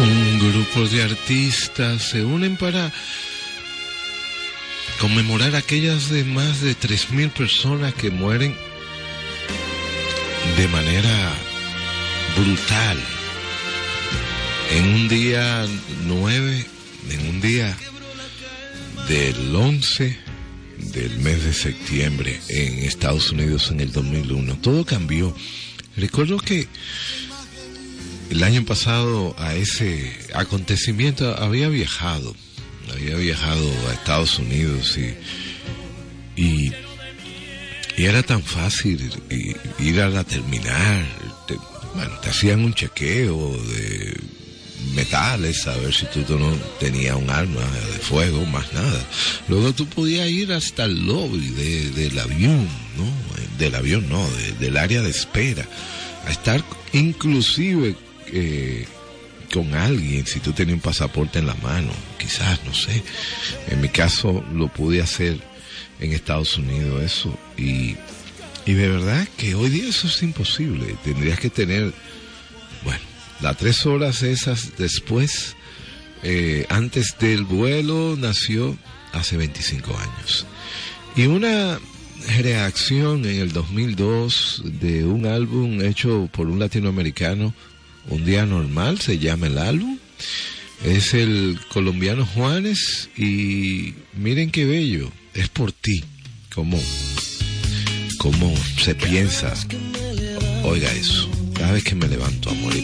Un grupo de artistas se unen para conmemorar aquellas de más de 3,000 personas que mueren de manera brutal en un día 9, en un día del 11 del mes de septiembre en Estados Unidos en el 2001. Todo cambió. Recuerdo que el año pasado a ese acontecimiento había viajado a Estados Unidos y era tan fácil ir a la terminal. Te hacían un chequeo de metales, a ver si tú no tenías un arma de fuego, más nada. Luego tú podías ir hasta el lobby del avión, del área de espera, a estar inclusive con alguien, si tú tenías un pasaporte en la mano, quizás, no sé. En mi caso lo pude hacer en Estados Unidos eso, y de verdad que hoy día eso es imposible. Tendrías que tener, las 3 horas esas después, antes del vuelo, nació hace 25 años. Y una reacción en el 2002 de un álbum hecho por un latinoamericano, Un Día Normal, se llama el álbum. Es el colombiano Juanes, y miren qué bello, es por ti, como se piensa. Oiga eso, cada vez que me levanto a morir.